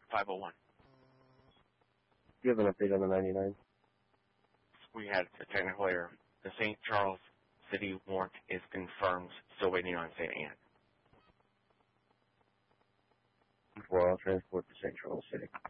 501. Do you have an update on the 99? We had a technical error. The St. Charles City warrant is confirmed. Still waiting on St. Anne. Well, I'll transport to St. Charles City.